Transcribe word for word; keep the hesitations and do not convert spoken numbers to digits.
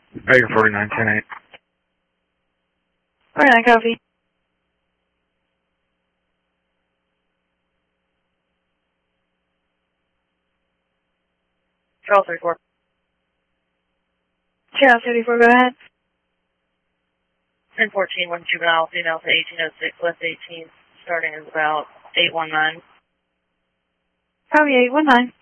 Baker forty-nine ten eight. forty-nine, copy. Charles thirty-four. Charles thirty-four, go ahead. ten fourteen, one juvenile, female to eighteen oh six, left eighteen, starting is about eight one nine. Copy, eight one nine.